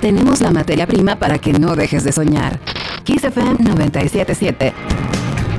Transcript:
Tenemos la materia prima para que no dejes de soñar. Kiss FM 97.7.